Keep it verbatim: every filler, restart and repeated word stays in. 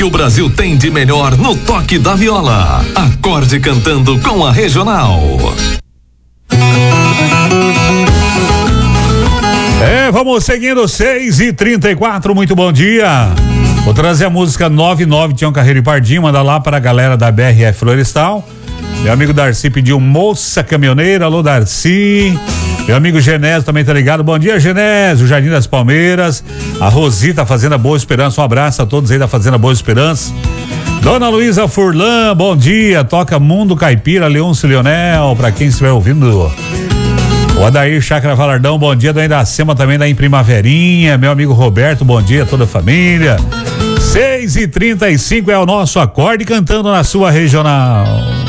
que o Brasil tem de melhor no toque da viola. Acorde cantando com a Regional. É, vamos seguindo, seis e trinta e quatro, muito bom dia. Vou trazer a música nove nove Tião Carreiro e Pardinho, manda lá para a galera da B R F Florestal. Meu amigo Darcy pediu Moça Caminhoneira, alô Darcy. Meu amigo Genésio também tá ligado, bom dia Genésio, Jardim das Palmeiras. A Rosita, Fazenda Boa Esperança, um abraço a todos aí da Fazenda Boa Esperança. Dona Luísa Furlan, bom dia, toca Mundo Caipira, Leôncio Leonel, pra quem estiver ouvindo. O Adair Chácara Valardão, bom dia, da Iracema também da em Primaverinha. Meu amigo Roberto, bom dia a toda a família. seis e trinta e cinco é o nosso acorde cantando na sua Regional.